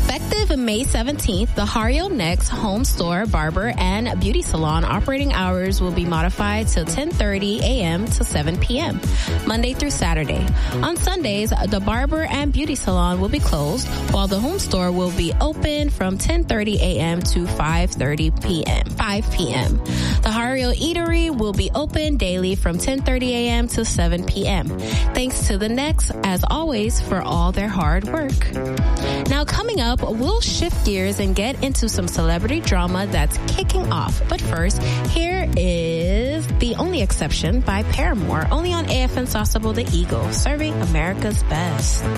Effective May 17th, the Hario Next home store, barber, and beauty salon operating hours will be modified till 10:30 a.m. to 7 p.m., Monday through Saturday. On Sundays, the barber and beauty salon will be closed, while the home store will be open from 10:30 a.m. to 5 p.m. The Hario Eatery will be open daily from 10:30 a.m. to 7 p.m. Thanks to the Next, as always, for all their hard work. Now, coming up, we'll shift gears and get into some celebrity drama that's kicking off. But first, here is The Only Exception by Paramore, only on AFN Sauceable The Eagle, serving America's best.